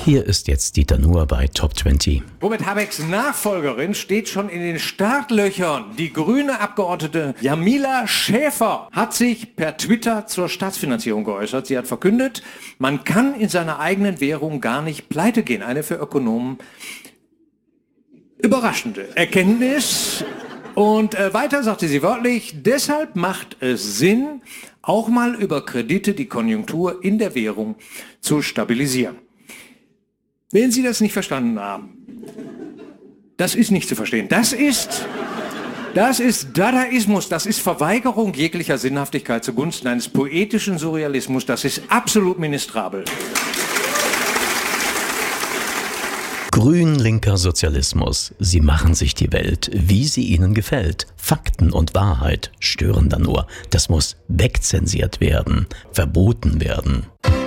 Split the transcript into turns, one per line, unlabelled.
Hier ist jetzt Dieter Nuhr bei Top 20.
Robert Habecks Nachfolgerin steht schon in den Startlöchern. Die grüne Abgeordnete Jamila Schäfer hat sich per Twitter zur Staatsfinanzierung geäußert. Sie hat verkündet, man kann in seiner eigenen Währung gar nicht pleite gehen. Eine für Ökonomen überraschende Erkenntnis. Und weiter sagte sie wörtlich, deshalb macht es Sinn, auch mal über Kredite die Konjunktur in der Währung zu stabilisieren. Wenn Sie das nicht verstanden haben, das ist nicht zu verstehen. Das ist Dadaismus, das ist Verweigerung jeglicher Sinnhaftigkeit zugunsten eines poetischen Surrealismus, das ist absolut ministrabel.
Grün-linker Sozialismus. Sie machen sich die Welt, wie sie ihnen gefällt. Fakten und Wahrheit stören da nur. Das muss wegzensiert werden, verboten werden.